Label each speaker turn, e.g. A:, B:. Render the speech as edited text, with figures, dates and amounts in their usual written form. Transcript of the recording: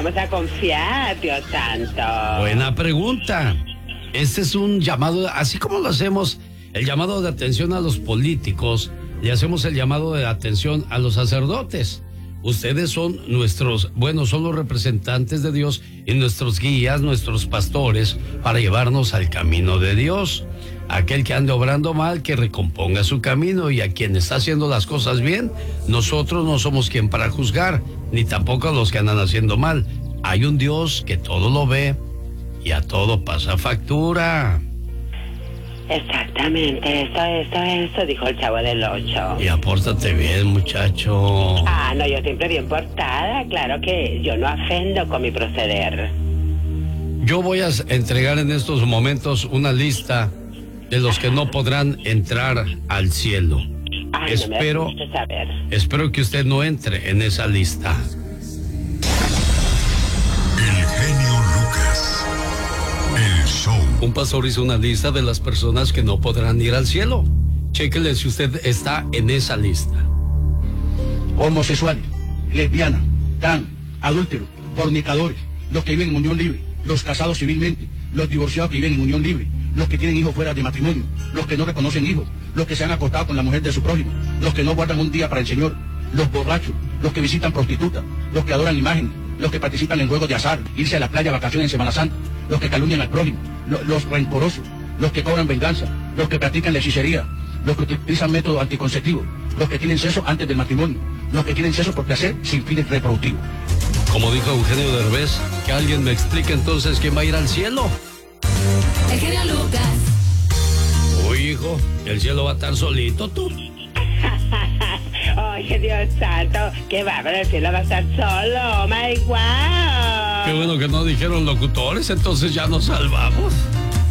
A: vamos a confiar, Dios santo?
B: Buena pregunta. Este es un llamado, así como lo hacemos, el llamado de atención a los políticos, le hacemos el llamado de atención a los sacerdotes. Ustedes son son los representantes de Dios y nuestros guías, nuestros pastores, para llevarnos al camino de Dios. Aquel que ande obrando mal, que recomponga su camino, y a quien está haciendo las cosas bien, nosotros no somos quien para juzgar, ni tampoco a los que andan haciendo mal. Hay un Dios que todo lo ve y a todo pasa factura.
A: Exactamente, eso dijo el Chavo del Ocho.
B: Y apórtate bien, muchacho.
A: Ah, no, yo siempre bien portada, claro que yo no ofendo con mi proceder.
B: Yo voy a entregar en estos momentos una lista de los que no podrán entrar al cielo.
A: Ay,
B: espero,
A: no me gusta saber.
B: Espero que usted no entre en esa lista.
C: El genio Lucas. El show.
B: Un pastor hizo una lista de las personas que no podrán ir al cielo. Chéquele si usted está en esa lista.
D: Homosexuales, lesbianas, trans, adúlteros, fornicadores, los que viven en unión libre, los casados civilmente, los divorciados que viven en unión libre, los que tienen hijos fuera de matrimonio, los que no reconocen hijos, los que se han acostado con la mujer de su prójimo, los que no guardan un día para el Señor, los borrachos, los que visitan prostitutas, los que adoran imágenes, los que participan en juegos de azar, irse a la playa a vacaciones en Semana Santa, los que calumnian al prójimo, los rencorosos, los que cobran venganza, los que practican la hechicería, los que utilizan métodos anticonceptivos, los que tienen sexo antes del matrimonio, los que tienen sexo por placer sin fines reproductivos.
B: Como dijo Eugenio Derbez, que alguien me explique entonces quién va a ir al cielo.
E: El genio Lucas.
B: Uy, hijo, el cielo va a estar solito, tú.
A: Oye, Dios santo, qué bárbaro, el cielo va a estar solo, oh my wow.
B: Qué bueno que no dijeron locutores, entonces ya nos salvamos.